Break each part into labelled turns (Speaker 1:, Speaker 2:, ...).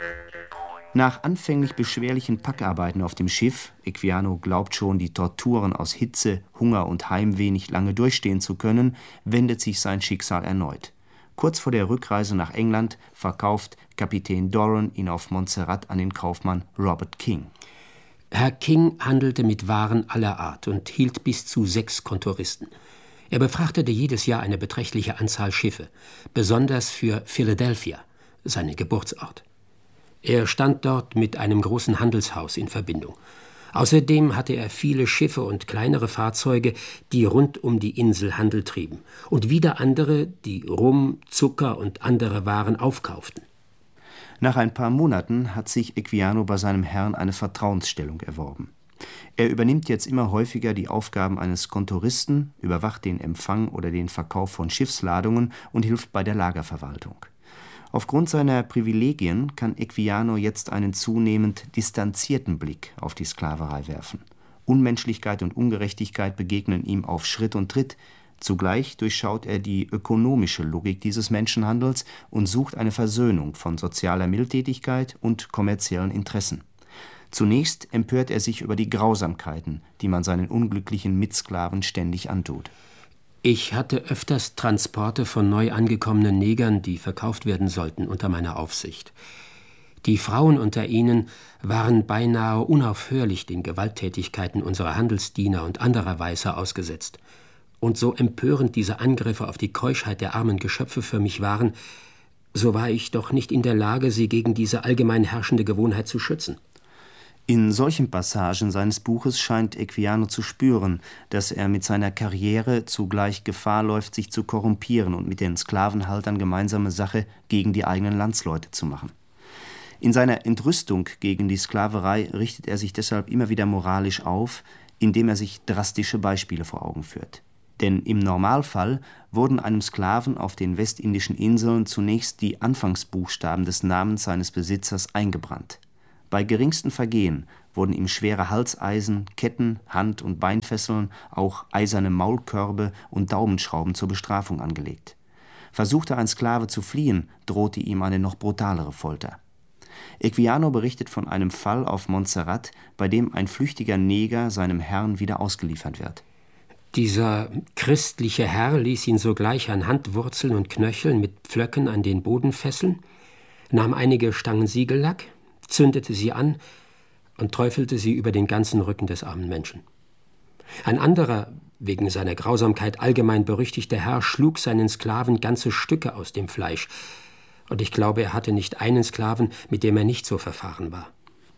Speaker 1: Nach anfänglich beschwerlichen Packarbeiten auf dem Schiff, Equiano glaubt schon, die Torturen aus Hitze, Hunger und Heimweh nicht lange durchstehen zu können, wendet sich sein Schicksal erneut. Kurz vor der Rückreise nach England verkauft Kapitän Doran ihn auf Montserrat an den Kaufmann Robert King.
Speaker 2: Herr King handelte mit Waren aller Art und hielt bis zu 6 Kontoristen. Er befrachtete jedes Jahr eine beträchtliche Anzahl Schiffe, besonders für Philadelphia, seinen Geburtsort. Er stand dort mit einem großen Handelshaus in Verbindung. Außerdem hatte er viele Schiffe und kleinere Fahrzeuge, die rund um die Insel Handel trieben, und wieder andere, die Rum, Zucker und andere Waren aufkauften.
Speaker 1: Nach ein paar Monaten hat sich Equiano bei seinem Herrn eine Vertrauensstellung erworben. Er übernimmt jetzt immer häufiger die Aufgaben eines Kontoristen, überwacht den Empfang oder den Verkauf von Schiffsladungen und hilft bei der Lagerverwaltung. Aufgrund seiner Privilegien kann Equiano jetzt einen zunehmend distanzierten Blick auf die Sklaverei werfen. Unmenschlichkeit und Ungerechtigkeit begegnen ihm auf Schritt und Tritt. Zugleich durchschaut er die ökonomische Logik dieses Menschenhandels und sucht eine Versöhnung von sozialer Mildtätigkeit und kommerziellen Interessen. Zunächst empört er sich über die Grausamkeiten, die man seinen unglücklichen Mitsklaven ständig antut.
Speaker 2: Ich hatte öfters Transporte von neu angekommenen Negern, die verkauft werden sollten, unter meiner Aufsicht. Die Frauen unter ihnen waren beinahe unaufhörlich den Gewalttätigkeiten unserer Handelsdiener und anderer Weißer ausgesetzt. Und so empörend diese Angriffe auf die Keuschheit der armen Geschöpfe für mich waren, so war ich doch nicht in der Lage, sie gegen diese allgemein herrschende Gewohnheit zu schützen.
Speaker 1: In solchen Passagen seines Buches scheint Equiano zu spüren, dass er mit seiner Karriere zugleich Gefahr läuft, sich zu korrumpieren und mit den Sklavenhaltern gemeinsame Sache gegen die eigenen Landsleute zu machen. In seiner Entrüstung gegen die Sklaverei richtet er sich deshalb immer wieder moralisch auf, indem er sich drastische Beispiele vor Augen führt. Denn im Normalfall wurden einem Sklaven auf den westindischen Inseln zunächst die Anfangsbuchstaben des Namens seines Besitzers eingebrannt. Bei geringsten Vergehen wurden ihm schwere Halseisen, Ketten, Hand- und Beinfesseln, auch eiserne Maulkörbe und Daumenschrauben zur Bestrafung angelegt. Versuchte ein Sklave zu fliehen, drohte ihm eine noch brutalere Folter. Equiano berichtet von einem Fall auf Montserrat, bei dem ein flüchtiger Neger seinem Herrn wieder ausgeliefert wird.
Speaker 2: Dieser christliche Herr ließ ihn sogleich an Handwurzeln und Knöcheln mit Pflöcken an den Boden fesseln, nahm einige Stangen Siegellack, zündete sie an und träufelte sie über den ganzen Rücken des armen Menschen. Ein anderer, wegen seiner Grausamkeit allgemein berüchtigter Herr, schlug seinen Sklaven ganze Stücke aus dem Fleisch, und ich glaube, er hatte nicht einen Sklaven, mit dem er nicht so verfahren war.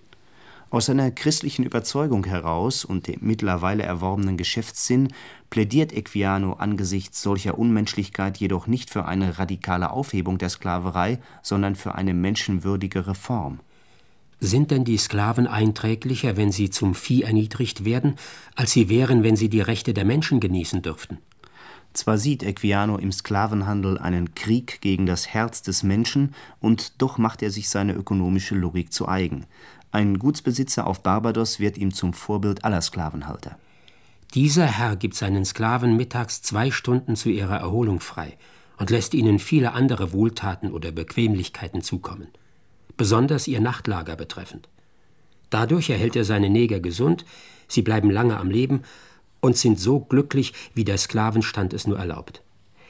Speaker 1: Aus seiner christlichen Überzeugung heraus und dem mittlerweile erworbenen Geschäftssinn plädiert Equiano angesichts solcher Unmenschlichkeit jedoch nicht für eine radikale Aufhebung der Sklaverei, sondern für eine menschenwürdige Reform.
Speaker 2: Sind denn die Sklaven einträglicher, wenn sie zum Vieh erniedrigt werden, als sie wären, wenn sie die Rechte der Menschen genießen dürften?
Speaker 1: Zwar sieht Equiano im Sklavenhandel einen Krieg gegen das Herz des Menschen, und doch macht er sich seine ökonomische Logik zu eigen. Ein Gutsbesitzer auf Barbados wird ihm zum Vorbild aller Sklavenhalter.
Speaker 2: Dieser Herr gibt seinen Sklaven mittags 2 Stunden zu ihrer Erholung frei und lässt ihnen viele andere Wohltaten oder Bequemlichkeiten zukommen, besonders ihr Nachtlager betreffend. Dadurch erhält er seine Neger gesund, sie bleiben lange am Leben und sind so glücklich, wie der Sklavenstand es nur erlaubt.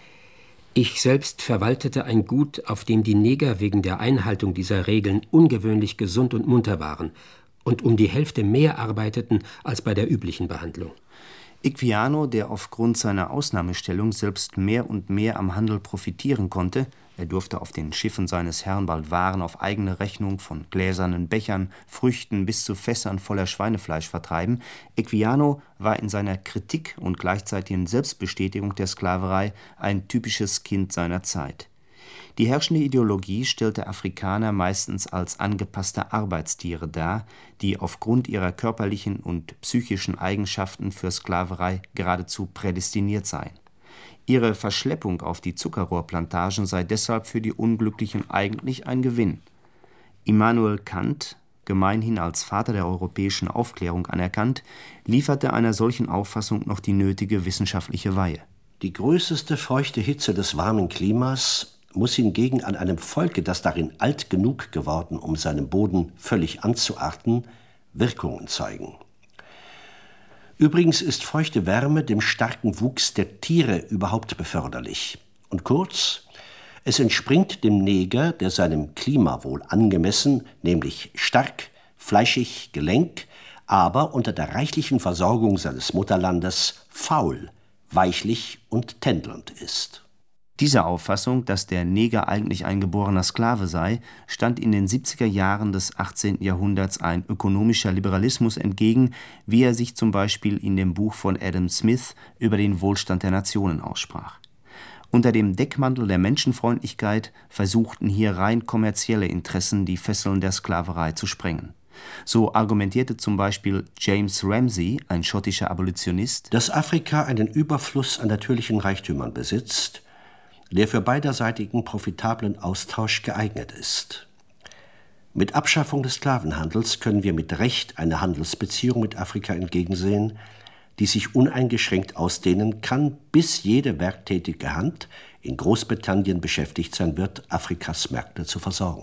Speaker 2: Ich selbst verwaltete ein Gut, auf dem die Neger wegen der Einhaltung dieser Regeln ungewöhnlich gesund und munter waren und um die Hälfte mehr arbeiteten als bei der üblichen Behandlung.
Speaker 1: Equiano, der aufgrund seiner Ausnahmestellung selbst mehr und mehr am Handel profitieren konnte, er durfte auf den Schiffen seines Herrn bald Waren auf eigene Rechnung von gläsernen Bechern, Früchten bis zu Fässern voller Schweinefleisch vertreiben. Equiano war in seiner Kritik und gleichzeitigen Selbstbestätigung der Sklaverei ein typisches Kind seiner Zeit. Die herrschende Ideologie stellte Afrikaner meistens als angepasste Arbeitstiere dar, die aufgrund ihrer körperlichen und psychischen Eigenschaften für Sklaverei geradezu prädestiniert seien. Ihre Verschleppung auf die Zuckerrohrplantagen sei deshalb für die Unglücklichen eigentlich ein Gewinn. Immanuel Kant, gemeinhin als Vater der europäischen Aufklärung anerkannt, lieferte einer solchen Auffassung noch die nötige wissenschaftliche Weihe.
Speaker 3: Die größte feuchte Hitze des warmen Klimas muss hingegen an einem Volke, das darin alt genug geworden, um seinen Boden völlig anzuarten, Wirkungen zeigen. Übrigens ist feuchte Wärme dem starken Wuchs der Tiere überhaupt beförderlich. Und kurz, es entspringt dem Neger, der seinem Klima wohl angemessen, nämlich stark, fleischig, gelenk, aber unter der reichlichen Versorgung seines Mutterlandes faul, weichlich und tändelnd ist.
Speaker 1: Diese Auffassung, dass der Neger eigentlich ein geborener Sklave sei, stand in den 70er Jahren des 18. Jahrhunderts ein ökonomischer Liberalismus entgegen, wie er sich zum Beispiel in dem Buch von Adam Smith über den Wohlstand der Nationen aussprach. Unter dem Deckmantel der Menschenfreundlichkeit versuchten hier rein kommerzielle Interessen, die Fesseln der Sklaverei zu sprengen. So argumentierte zum Beispiel James Ramsay, ein schottischer Abolitionist,
Speaker 3: dass Afrika einen Überfluss an natürlichen Reichtümern besitzt, der für beiderseitigen profitablen Austausch geeignet ist. Mit Abschaffung des Sklavenhandels können wir mit Recht eine Handelsbeziehung mit Afrika entgegensehen, die sich uneingeschränkt ausdehnen kann, bis jede werktätige Hand in Großbritannien beschäftigt sein wird, Afrikas Märkte zu versorgen.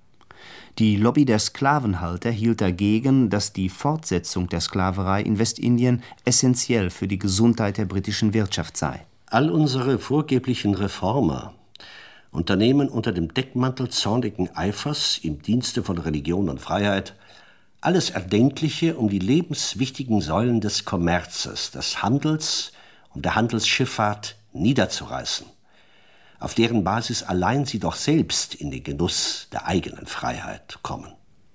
Speaker 1: Die Lobby der Sklavenhalter hielt dagegen, dass die Fortsetzung der Sklaverei in Westindien essentiell für die Gesundheit der britischen Wirtschaft sei.
Speaker 3: All unsere vorgeblichen Reformer unternehmen unter dem Deckmantel zornigen Eifers im Dienste von Religion und Freiheit alles Erdenkliche, um die lebenswichtigen Säulen des Kommerzes, des Handels und der Handelsschifffahrt niederzureißen, auf deren Basis allein sie doch selbst in den Genuss der eigenen Freiheit kommen.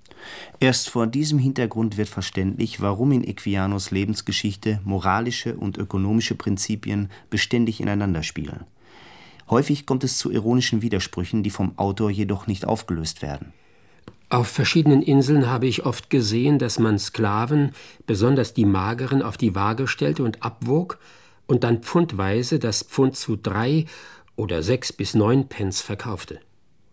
Speaker 1: Erst vor diesem Hintergrund wird verständlich, warum in Equianos Lebensgeschichte moralische und ökonomische Prinzipien beständig ineinander spielen. Häufig kommt es zu ironischen Widersprüchen, die vom Autor jedoch nicht aufgelöst werden.
Speaker 2: Auf verschiedenen Inseln habe ich oft gesehen, dass man Sklaven, besonders die mageren, auf die Waage stellte und abwog und dann pfundweise das Pfund zu 3 oder 6 bis 9 Pence verkaufte.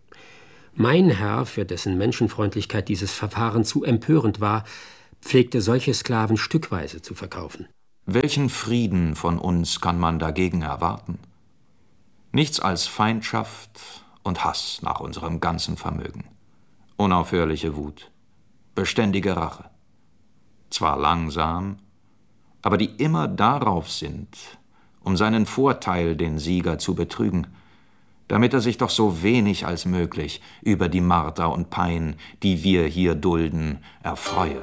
Speaker 2: Mein Herr, für dessen Menschenfreundlichkeit dieses Verfahren zu empörend war, pflegte solche Sklaven stückweise zu verkaufen.
Speaker 4: Welchen Frieden von uns kann man dagegen erwarten? Nichts als Feindschaft und Hass nach unserem ganzen Vermögen. Unaufhörliche Wut, beständige Rache. Zwar langsam, aber die immer darauf sind, um seinen Vorteil, den Sieger, zu betrügen, damit er sich doch so wenig als möglich über die Marter und Pein, die wir hier dulden, erfreue.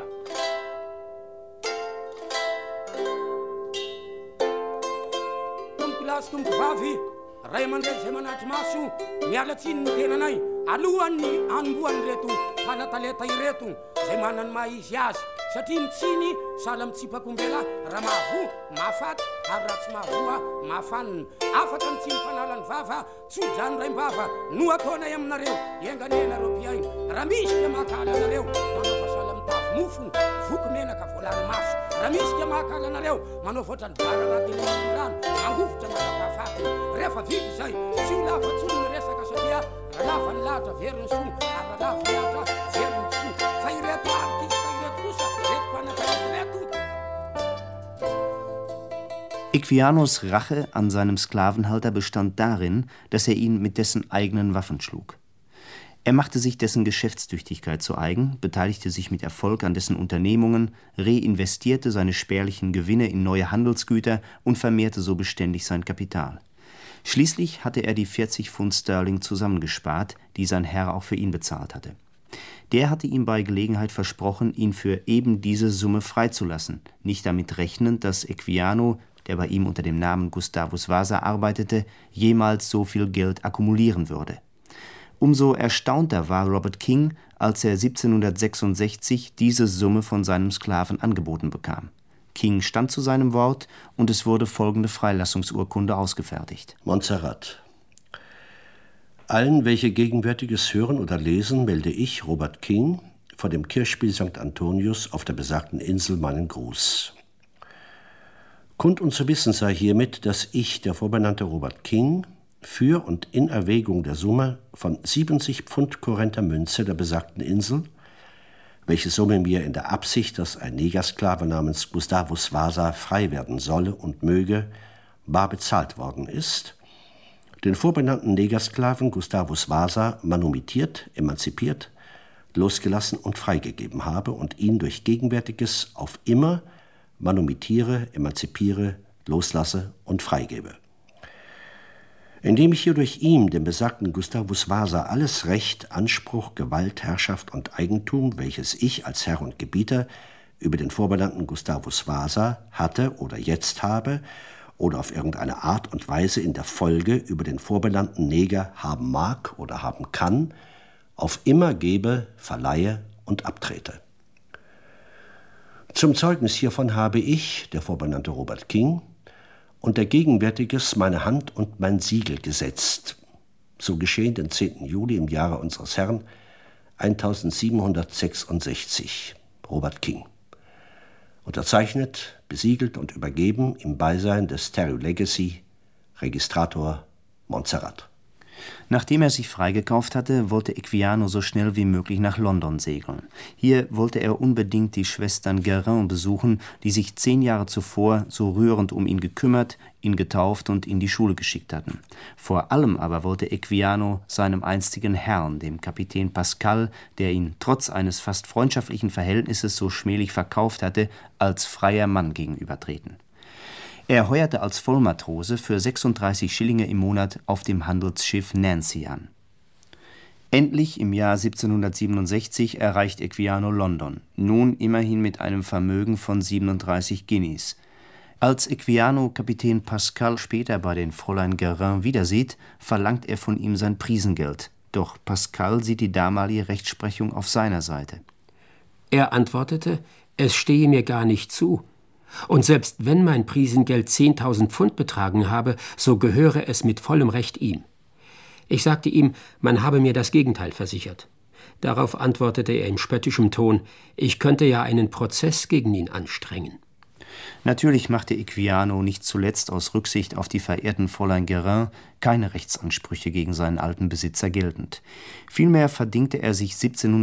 Speaker 5: Satria mitsiny sahala mitsipako mbela raha mahavo mahafaty ary raha tsy mahavoa mahafanina afaka mitsiny fanalany vava tsojany raim-bava no ataonay aminareo enganenareo mpiaina raha misy ke mahakala anareo manao fasala mitavy mofo voky menaka voalary maso raha misy ke mahakala anareo manao voatra ny bara rahatenyrano mangofotra manapahafatiny rehefa vidy zay tsy ho lava tsony ny resaka satria raha lava ny lahatra veriny so ary raha lava ny lahatra veriny so fa ireto ariky
Speaker 1: Equianos Rache an seinem Sklavenhalter bestand darin, dass er ihn mit dessen eigenen Waffen schlug. Er machte sich dessen Geschäftstüchtigkeit zu eigen, beteiligte sich mit Erfolg an dessen Unternehmungen, reinvestierte seine spärlichen Gewinne in neue Handelsgüter und vermehrte so beständig sein Kapital. Schließlich hatte er die 40 Pfund Sterling zusammengespart, die sein Herr auch für ihn bezahlt hatte. Der hatte ihm bei Gelegenheit versprochen, ihn für eben diese Summe freizulassen, nicht damit rechnend, dass Equiano, der bei ihm unter dem Namen Gustavus Vasa arbeitete, jemals so viel Geld akkumulieren würde. Umso erstaunter war Robert King, als er 1766 diese Summe von seinem Sklaven angeboten bekam. King stand zu seinem Wort und es wurde folgende Freilassungsurkunde ausgefertigt.
Speaker 3: Montserrat. Allen, welche Gegenwärtiges hören oder lesen, melde ich, Robert King, vor dem Kirchspiel St. Antonius auf der besagten Insel meinen Gruß. Kund und zu wissen sei hiermit, dass ich, der vorbenannte Robert King, für und in Erwägung der Summe von 70 Pfund Korinther Münze der besagten Insel, welche Summe mir in der Absicht, dass ein Negersklave namens Gustavus Vasa frei werden solle und möge, bar bezahlt worden ist, den vorbenannten Negersklaven Gustavus Vasa manumitiert, emanzipiert, losgelassen und freigegeben habe und ihn durch gegenwärtiges auf immer manumitiere, emanzipiere, loslasse und freigebe. Indem ich hierdurch ihm, dem besagten Gustavus Vasa, alles Recht, Anspruch, Gewalt, Herrschaft und Eigentum, welches ich als Herr und Gebieter über den vorbenannten Gustavus Vasa hatte oder jetzt habe oder auf irgendeine Art und Weise in der Folge über den vorbenannten Neger haben mag oder haben kann, auf immer gebe, verleihe und abtrete. Zum Zeugnis hiervon habe ich, der vorbenannte Robert King, unter Gegenwärtiges meine Hand und mein Siegel gesetzt. So geschehen den 10. Juli im Jahre unseres Herrn 1766. Robert King. Unterzeichnet, besiegelt und übergeben im Beisein des Terry Legacy, Registrator Montserrat.
Speaker 1: Nachdem er sich freigekauft hatte, wollte Equiano so schnell wie möglich nach London segeln. Hier wollte er unbedingt die Schwestern Guérin besuchen, die sich 10 Jahre zuvor so rührend um ihn gekümmert, ihn getauft und in die Schule geschickt hatten. Vor allem aber wollte Equiano seinem einstigen Herrn, dem Kapitän Pascal, der ihn trotz eines fast freundschaftlichen Verhältnisses so schmählich verkauft hatte, als freier Mann gegenübertreten. Er heuerte als Vollmatrose für 36 Schillinge im Monat auf dem Handelsschiff Nancy an. Endlich im Jahr 1767 erreicht Equiano London, nun immerhin mit einem Vermögen von 37 Guineas. Als Equiano Kapitän Pascal später bei den Fräulein Guérin wiedersieht, verlangt er von ihm sein Prisengeld. Doch Pascal sieht die damalige Rechtsprechung auf seiner Seite.
Speaker 2: Er antwortete, es stehe mir gar nicht zu. Und selbst wenn mein Prisengeld 10.000 Pfund betragen habe, so gehöre es mit vollem Recht ihm. Ich sagte ihm, man habe mir das Gegenteil versichert. Darauf antwortete er in spöttischem Ton, ich könnte ja einen Prozess gegen ihn anstrengen.
Speaker 1: Natürlich machte Equiano nicht zuletzt aus Rücksicht auf die verehrten Fräulein Guérin keine Rechtsansprüche gegen seinen alten Besitzer geltend. Vielmehr verdingte er sich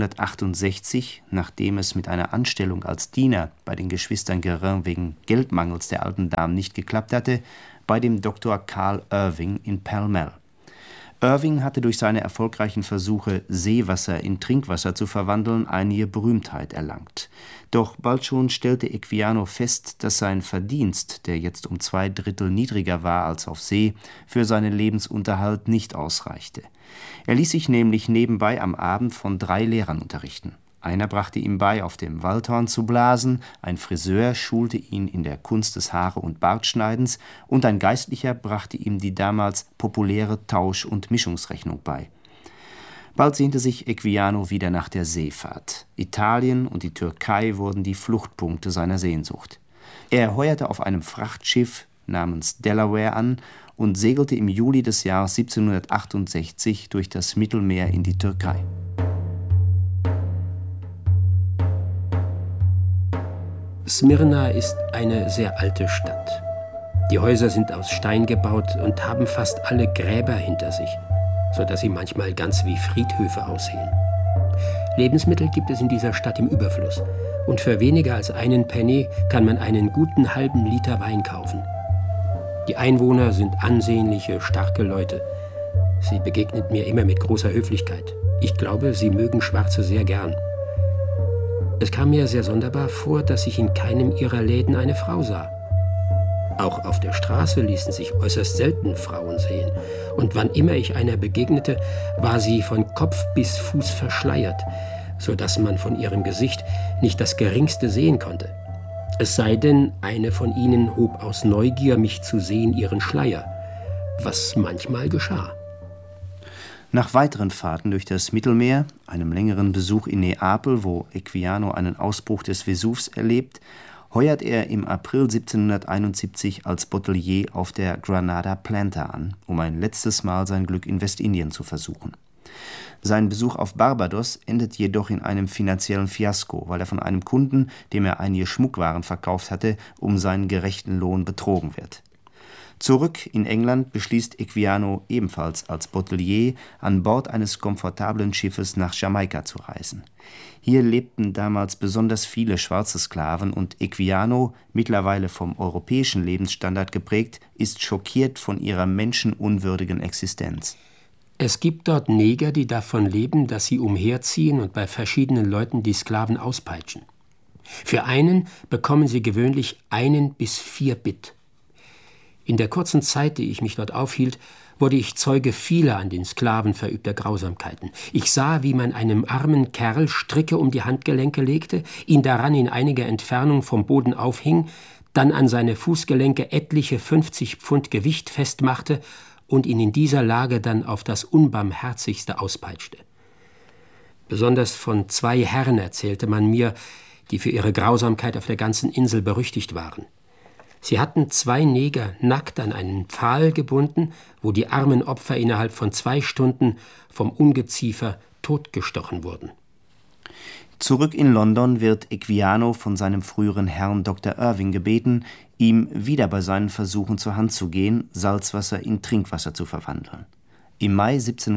Speaker 1: 1768, nachdem es mit einer Anstellung als Diener bei den Geschwistern Guérin wegen Geldmangels der alten Damen nicht geklappt hatte, bei dem Dr. Carl Irving in Pall Mall. Irving hatte durch seine erfolgreichen Versuche, Seewasser in Trinkwasser zu verwandeln, einige Berühmtheit erlangt. Doch bald schon stellte Equiano fest, dass sein Verdienst, der jetzt um 2/3 niedriger war als auf See, für seinen Lebensunterhalt nicht ausreichte. Er ließ sich nämlich nebenbei am Abend von 3 Lehrern unterrichten. Einer brachte ihm bei, auf dem Waldhorn zu blasen, ein Friseur schulte ihn in der Kunst des Haare- und Bartschneidens und ein Geistlicher brachte ihm die damals populäre Tausch- und Mischungsrechnung bei. Bald sehnte sich Equiano wieder nach der Seefahrt. Italien und die Türkei wurden die Fluchtpunkte seiner Sehnsucht. Er heuerte auf einem Frachtschiff namens Delaware an und segelte im Juli des Jahres 1768 durch das Mittelmeer in die Türkei.
Speaker 2: Smyrna ist eine sehr alte Stadt. Die Häuser sind aus Stein gebaut und haben fast alle Gräber hinter sich, sodass sie manchmal ganz wie Friedhöfe aussehen. Lebensmittel gibt es in dieser Stadt im Überfluss und für weniger als einen Penny kann man einen guten halben Liter Wein kaufen. Die Einwohner sind ansehnliche, starke Leute. Sie begegnen mir immer mit großer Höflichkeit. Ich glaube, sie mögen Schwarze sehr gern. Es kam mir sehr sonderbar vor, dass ich in keinem ihrer Läden eine Frau sah. Auch auf der Straße ließen sich äußerst selten Frauen sehen. Und wann immer ich einer begegnete, war sie von Kopf bis Fuß verschleiert, sodass man von ihrem Gesicht nicht das Geringste sehen konnte. Es sei denn, eine von ihnen hob aus Neugier, mich zu sehen, ihren Schleier, was manchmal geschah.
Speaker 1: Nach weiteren Fahrten durch das Mittelmeer, einem längeren Besuch in Neapel, wo Equiano einen Ausbruch des Vesuvs erlebt, heuert er im April 1771 als Bottelier auf der Granada Planta an, um ein letztes Mal sein Glück in Westindien zu versuchen. Sein Besuch auf Barbados endet jedoch in einem finanziellen Fiasko, weil er von einem Kunden, dem er einige Schmuckwaren verkauft hatte, um seinen gerechten Lohn betrogen wird. Zurück in England beschließt Equiano ebenfalls als Botelier an Bord eines komfortablen Schiffes nach Jamaika zu reisen. Hier lebten damals besonders viele schwarze Sklaven und Equiano, mittlerweile vom europäischen Lebensstandard geprägt, ist schockiert von ihrer menschenunwürdigen Existenz.
Speaker 2: Es gibt dort Neger, die davon leben, dass sie umherziehen und bei verschiedenen Leuten die Sklaven auspeitschen. Für einen bekommen sie gewöhnlich 1 bis 4 Bit. In der kurzen Zeit, die ich mich dort aufhielt, wurde ich Zeuge vieler an den Sklaven verübter Grausamkeiten. Ich sah, wie man einem armen Kerl Stricke um die Handgelenke legte, ihn daran in einiger Entfernung vom Boden aufhing, dann an seine Fußgelenke etliche 50 Pfund Gewicht festmachte und ihn in dieser Lage dann auf das Unbarmherzigste auspeitschte. Besonders von 2 Herren erzählte man mir, die für ihre Grausamkeit auf der ganzen Insel berüchtigt waren. Sie hatten 2 Neger nackt an einen Pfahl gebunden, wo die armen Opfer innerhalb von 2 Stunden vom Ungeziefer totgestochen wurden.
Speaker 1: Zurück in London wird Equiano von seinem früheren Herrn Dr. Irving gebeten, ihm wieder bei seinen Versuchen zur Hand zu gehen, Salzwasser in Trinkwasser zu verwandeln. Im Mai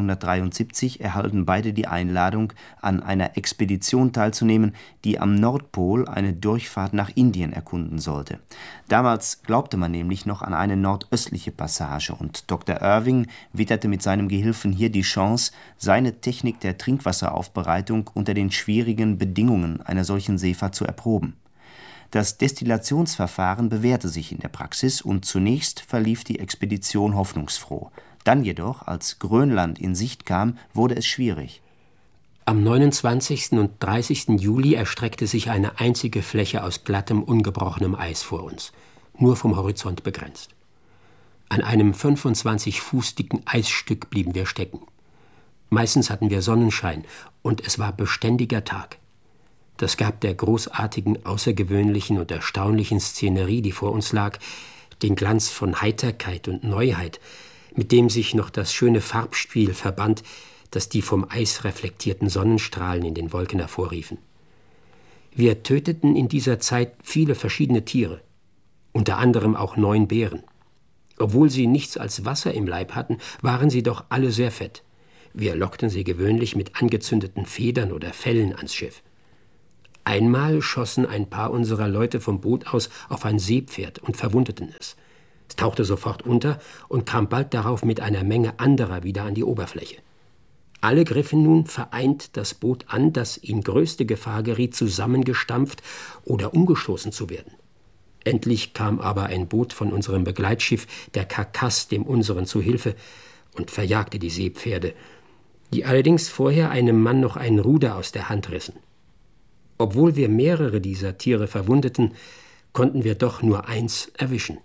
Speaker 1: 1773 erhalten beide die Einladung, an einer Expedition teilzunehmen, die am Nordpol eine Durchfahrt nach Indien erkunden sollte. Damals glaubte man nämlich noch an eine nordöstliche Passage und Dr. Irving witterte mit seinem Gehilfen hier die Chance, seine Technik der Trinkwasseraufbereitung unter den schwierigen Bedingungen einer solchen Seefahrt zu erproben. Das Destillationsverfahren bewährte sich in der Praxis und zunächst verlief die Expedition hoffnungsfroh. Dann jedoch, als Grönland in Sicht kam, wurde es schwierig.
Speaker 2: Am 29. und 30. Juli erstreckte sich eine einzige Fläche aus glattem, ungebrochenem Eis vor uns, nur vom Horizont begrenzt. An einem 25 Fuß dicken Eisstück blieben wir stecken. Meistens hatten wir Sonnenschein und es war beständiger Tag. Das gab der großartigen, außergewöhnlichen und erstaunlichen Szenerie, die vor uns lag, den Glanz von Heiterkeit und Neuheit, mit dem sich noch das schöne Farbspiel verband, das die vom Eis reflektierten Sonnenstrahlen in den Wolken hervorriefen. Wir töteten in dieser Zeit viele verschiedene Tiere, unter anderem auch 9 Bären. Obwohl sie nichts als Wasser im Leib hatten, waren sie doch alle sehr fett. Wir lockten sie gewöhnlich mit angezündeten Federn oder Fellen ans Schiff. Einmal schossen ein paar unserer Leute vom Boot aus auf ein Seepferd und verwundeten es. Es tauchte sofort unter und kam bald darauf mit einer Menge anderer wieder an die Oberfläche. Alle griffen nun vereint das Boot an, das in größte Gefahr geriet, zusammengestampft oder umgestoßen zu werden. Endlich kam aber ein Boot von unserem Begleitschiff, der Karkass, dem unseren zu Hilfe und verjagte die Seepferde, die allerdings vorher einem Mann noch ein Ruder aus der Hand rissen. Obwohl wir mehrere dieser Tiere verwundeten, konnten wir doch nur 1 erwischen.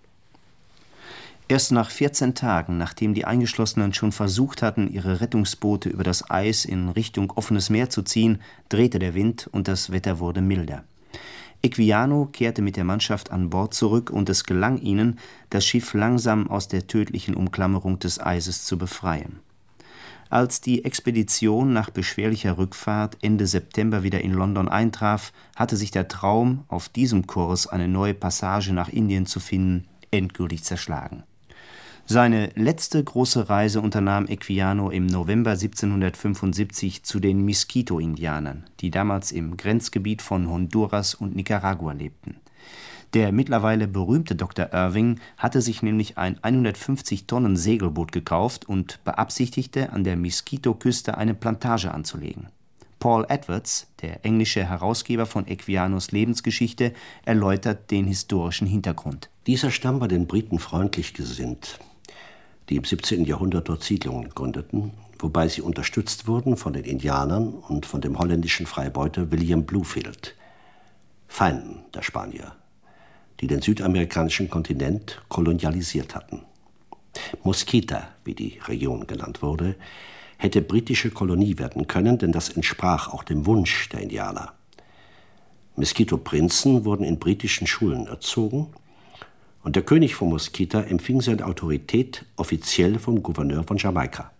Speaker 1: Erst nach 14 Tagen, nachdem die Eingeschlossenen schon versucht hatten, ihre Rettungsboote über das Eis in Richtung offenes Meer zu ziehen, drehte der Wind und das Wetter wurde milder. Equiano kehrte mit der Mannschaft an Bord zurück und es gelang ihnen, das Schiff langsam aus der tödlichen Umklammerung des Eises zu befreien. Als die Expedition nach beschwerlicher Rückfahrt Ende September wieder in London eintraf, hatte sich der Traum, auf diesem Kurs eine neue Passage nach Indien zu finden, endgültig zerschlagen. Seine letzte große Reise unternahm Equiano im November 1775 zu den Miskito-Indianern, die damals im Grenzgebiet von Honduras und Nicaragua lebten. Der mittlerweile berühmte Dr. Irving hatte sich nämlich ein 150-Tonnen-Segelboot gekauft und beabsichtigte, an der Miskito-Küste eine Plantage anzulegen. Paul Edwards, der englische Herausgeber von Equianos Lebensgeschichte, erläutert den historischen Hintergrund.
Speaker 3: Dieser Stamm war den Briten freundlich gesinnt, die im 17. Jahrhundert dort Siedlungen gründeten, wobei sie unterstützt wurden von den Indianern und von dem holländischen Freibeuter William Bluefield, Feinden der Spanier, die den südamerikanischen Kontinent kolonialisiert hatten. Mosquita, wie die Region genannt wurde, hätte britische Kolonie werden können, denn das entsprach auch dem Wunsch der Indianer. Mosquito-Prinzen wurden in britischen Schulen erzogen und der König von Mosquita empfing seine Autorität offiziell vom Gouverneur von Jamaika.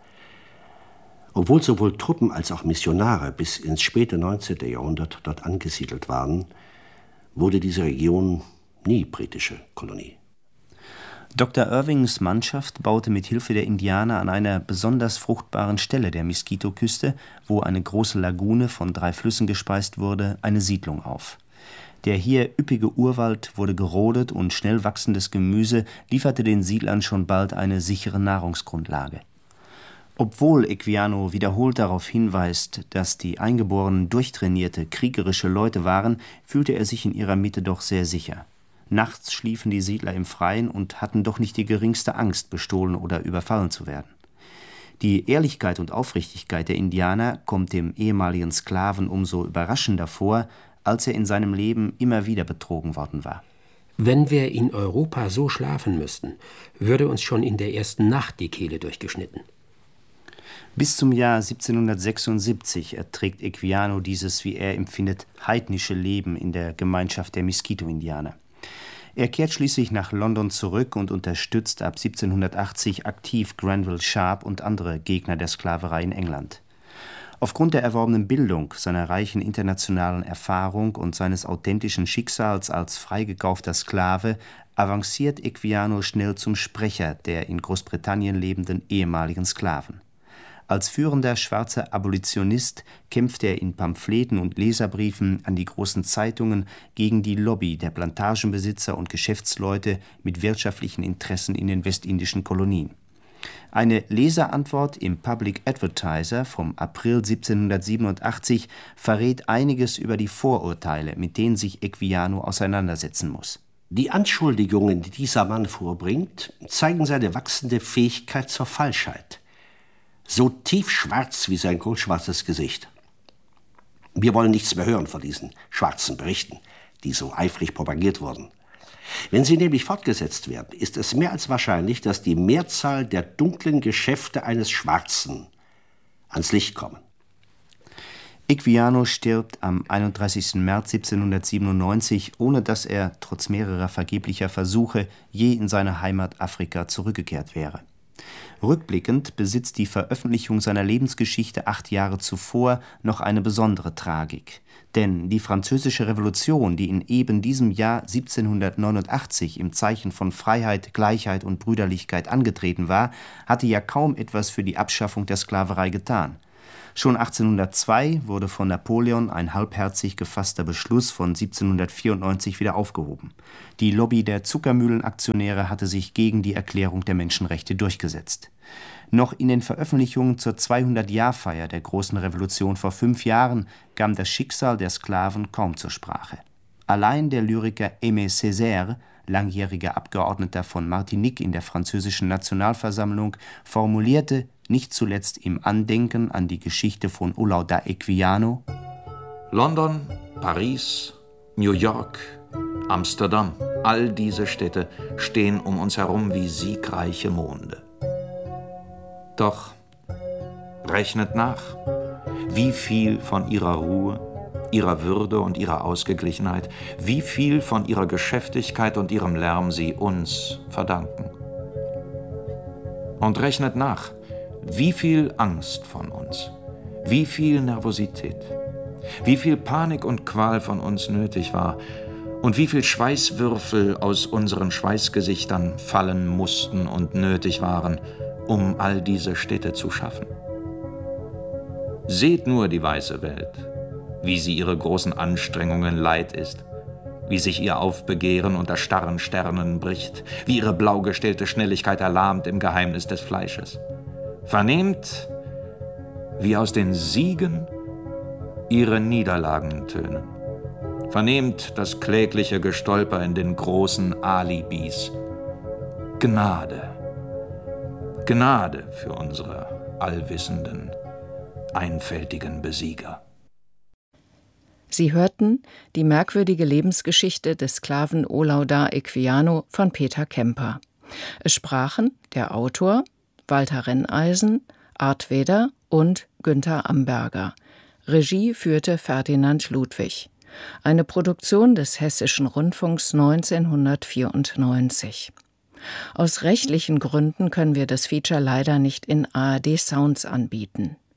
Speaker 3: Obwohl sowohl Truppen als auch Missionare bis ins späte 19. Jahrhundert dort angesiedelt waren, wurde diese Region nie britische Kolonie.
Speaker 1: Dr. Irvings Mannschaft baute mit Hilfe der Indianer an einer besonders fruchtbaren Stelle der Miskito-Küste, wo eine große Lagune von 3 Flüssen gespeist wurde, eine Siedlung auf. Der hier üppige Urwald wurde gerodet und schnell wachsendes Gemüse lieferte den Siedlern schon bald eine sichere Nahrungsgrundlage. Obwohl Equiano wiederholt darauf hinweist, dass die Eingeborenen durchtrainierte, kriegerische Leute waren, fühlte er sich in ihrer Mitte doch sehr sicher. Nachts schliefen die Siedler im Freien und hatten doch nicht die geringste Angst, bestohlen oder überfallen zu werden. Die Ehrlichkeit und Aufrichtigkeit der Indianer kommt dem ehemaligen Sklaven umso überraschender vor, als er in seinem Leben immer wieder betrogen worden war.
Speaker 2: Wenn wir in Europa so schlafen müssten, würde uns schon in der ersten Nacht die Kehle durchgeschnitten.
Speaker 1: Bis zum Jahr 1776 erträgt Equiano dieses, wie er empfindet, heidnische Leben in der Gemeinschaft der Miskito-Indianer. Er kehrt schließlich nach London zurück und unterstützt ab 1780 aktiv Granville Sharp und andere Gegner der Sklaverei in England. Aufgrund der erworbenen Bildung, seiner reichen internationalen Erfahrung und seines authentischen Schicksals als freigekaufter Sklave avanciert Equiano schnell zum Sprecher der in Großbritannien lebenden ehemaligen Sklaven. Als führender schwarzer Abolitionist kämpft er in Pamphleten und Leserbriefen an die großen Zeitungen gegen die Lobby der Plantagenbesitzer und Geschäftsleute mit wirtschaftlichen Interessen in den westindischen Kolonien. Eine Leserantwort im Public Advertiser vom April 1787 verrät einiges über die Vorurteile, mit denen sich Equiano auseinandersetzen muss.
Speaker 3: Die Anschuldigungen, die dieser Mann vorbringt, zeigen seine wachsende Fähigkeit zur Falschheit. So tiefschwarz wie sein kohlschwarzes Gesicht. Wir wollen nichts mehr hören von diesen schwarzen Berichten, die so eifrig propagiert wurden. Wenn sie nämlich fortgesetzt werden, ist es mehr als wahrscheinlich, dass die Mehrzahl der dunklen Geschäfte eines Schwarzen ans Licht kommen.
Speaker 1: Equiano stirbt am 31. März 1797, ohne dass er, trotz mehrerer vergeblicher Versuche, je in seine Heimat Afrika zurückgekehrt wäre. Rückblickend besitzt die Veröffentlichung seiner Lebensgeschichte 8 Jahre zuvor noch eine besondere Tragik. Denn die Französische Revolution, die in eben diesem Jahr 1789 im Zeichen von Freiheit, Gleichheit und Brüderlichkeit angetreten war, hatte ja kaum etwas für die Abschaffung der Sklaverei getan. Schon 1802 wurde von Napoleon ein halbherzig gefasster Beschluss von 1794 wieder aufgehoben. Die Lobby der Zuckermühlenaktionäre hatte sich gegen die Erklärung der Menschenrechte durchgesetzt. Noch in den Veröffentlichungen zur 200-Jahr-Feier der großen Revolution vor 5 Jahren kam das Schicksal der Sklaven kaum zur Sprache. Allein der Lyriker Aimé Césaire, langjähriger Abgeordneter von Martinique in der französischen Nationalversammlung, formulierte, nicht zuletzt im Andenken an die Geschichte von Olaudah Equiano:
Speaker 4: London, Paris, New York, Amsterdam, all diese Städte stehen um uns herum wie siegreiche Monde. Doch rechnet nach, wie viel von ihrer Ruhe, ihrer Würde und ihrer Ausgeglichenheit, wie viel von ihrer Geschäftigkeit und ihrem Lärm sie uns verdanken. Und rechnet nach, wie viel Angst von uns, wie viel Nervosität, wie viel Panik und Qual von uns nötig war und wie viel Schweißwürfel aus unseren Schweißgesichtern fallen mussten und nötig waren, um all diese Städte zu schaffen. Seht nur die weiße Welt, wie sie ihre großen Anstrengungen leid ist, wie sich ihr Aufbegehren unter starren Sternen bricht, wie ihre blau gestellte Schnelligkeit erlahmt im Geheimnis des Fleisches. Vernehmt, wie aus den Siegen ihre Niederlagen tönen. Vernehmt das klägliche Gestolper in den großen Alibis. Gnade, Gnade für unsere allwissenden, einfältigen Besieger.
Speaker 6: Sie hörten die merkwürdige Lebensgeschichte des Sklaven Olaudah Equiano von Peter Kemper. Es sprachen der Autor Walter Renneisen, Art Weder und Günther Amberger. Regie führte Ferdinand Ludwig. Eine Produktion des Hessischen Rundfunks 1994. Aus rechtlichen Gründen können wir das Feature leider nicht in ARD Sounds anbieten.